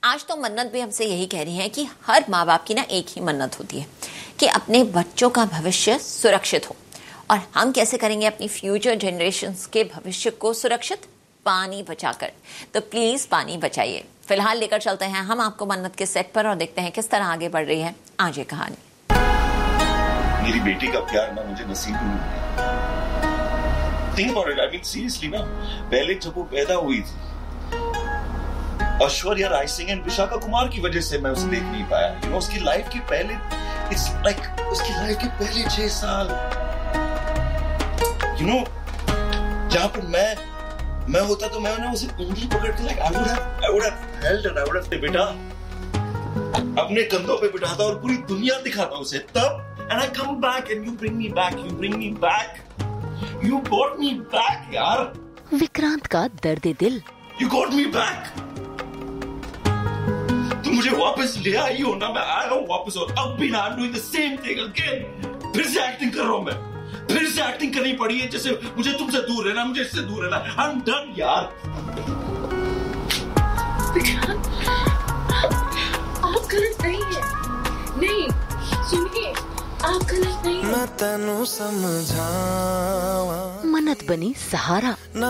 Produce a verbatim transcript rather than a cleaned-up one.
आज तो मन्नत भी हमसे यही कह रही है कि हर माँ बाप की ना एक ही मन्नत होती है कि अपने बच्चों का भविष्य सुरक्षित हो। और हम कैसे करेंगे अपनी फ्यूचर जनरेशन्स के भविष्य को सुरक्षित? पानी बचाकर। तो प्लीज पानी बचाइए। फिलहाल लेकर चलते हैं हम आपको मन्नत के सेट पर और देखते हैं किस तरह आगे बढ़ रही है आज ये कहानी। मेरी बेटी का प्यार ना मुझे नसीब ही नहीं। Think about it, I mean seriously ना, पहले जब वो पैदा हुई थी ऐश्वर्या राय सिंह एंड विशाखा कुमार की वजह से मैं उसे देख नहीं पाया। यू नो उसकी लाइफ के पहले इट्स लाइक like, उसकी लाइफ के पहले छह साल यू नो जहां पर मैं मैं होता तो मैं ना उसे उंगली पकड़ के like I would have I would have held and I would have बेटा अपने कंधों पे बिठाता और पूरी दुनिया दिखाता उसे। तब and I come back and you bring me back you bring me back you got me back यार। विक्रांत का दर्द दिल। You got me back. तुम मुझे वापस ले आई हो ना, मैं आया हूं वापस और अब भी ना doing the same thing again. फिर से एक्टिंग कर रहा हूं मैं, फिर से एक्टिंग करनी पड़ी है जैसे मुझे तुमसे दूर रहना, मुझे इससे दूर रहना। आई एम डन यार। आप गलत नहीं है। नहीं सुनिए, आप गलत नहीं है। मन्नत बनी सहारा।